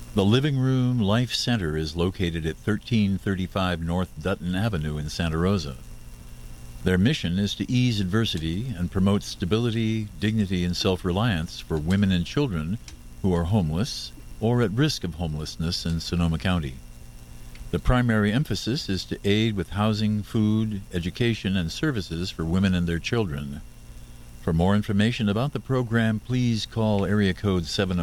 The Living Room Life Center is located at 1335 North Dutton Avenue in Santa Rosa. Their mission is to ease adversity and promote stability, dignity, and self-reliance for women and children who are homeless or at risk of homelessness in Sonoma County. The primary emphasis is to aid with housing, food, education, and services for women and their children. For more information about the program, please call area code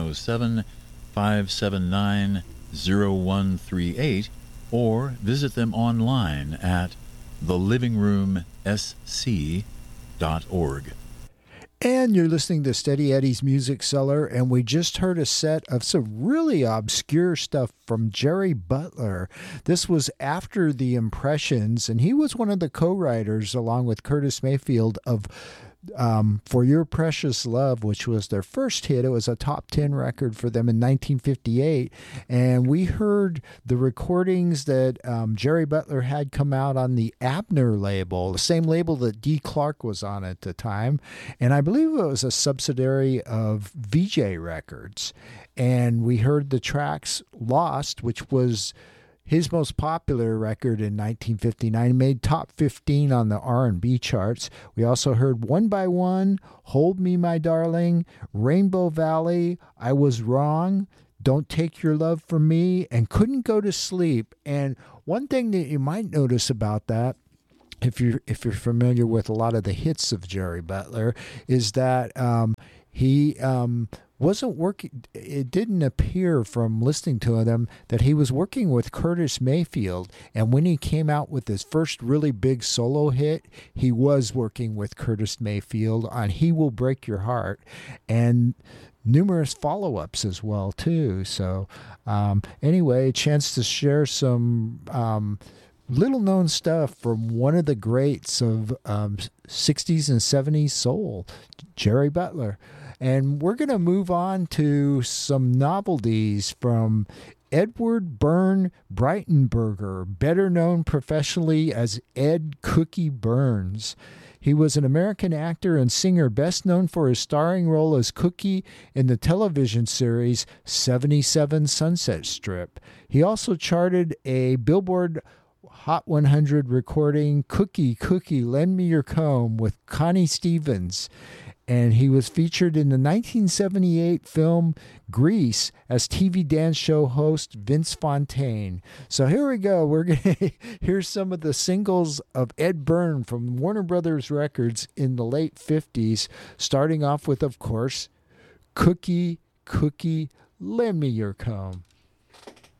707-579-0138 or visit them online at thelivingroomsc.org. And you're listening to Steady Eddie's Music Cellar, and we just heard a set of some really obscure stuff from Jerry Butler. This was after the Impressions, and he was one of the co-writers, along with Curtis Mayfield, of For Your Precious Love, which was their first hit. It was a top 10 record for them in 1958. And we heard the recordings that Jerry Butler had come out on the Abner label, the same label that Dee Clark was on at the time. And I believe it was a subsidiary of VJ Records. And we heard the tracks Lost, which was his most popular record in 1959. It made top 15 on the R&B charts. We also heard One by One, Hold Me My Darling, Rainbow Valley, I Was Wrong, Don't Take Your Love From Me, and Couldn't Go to Sleep. And one thing that you might notice about that, if you're familiar with a lot of the hits of Jerry Butler, is that he wasn't working. It didn't appear from listening to them that he was working with Curtis Mayfield. And when he came out with his first really big solo hit, he was working with Curtis Mayfield on He Will Break Your Heart, and numerous follow-ups as well too. So anyway, a chance to share some little known stuff from one of the greats of 60s and 70s soul, Jerry Butler. And we're going to move on to some novelties from Edward Byrne Breitenberger, better known professionally as Ed Cookie Burns. He was an American actor and singer best known for his starring role as Cookie in the television series 77 Sunset Strip. He also charted a Billboard Hot 100 recording, Cookie, Cookie, Lend Me Your Comb, with Connie Stevens. And he was featured in the 1978 film Grease as TV dance show host Vince Fontaine. So here we go. We're going to hear some of the singles of Ed Byrne from Warner Brothers Records in the late 50s, starting off with, of course, Cookie, Cookie, Lend Me Your Comb.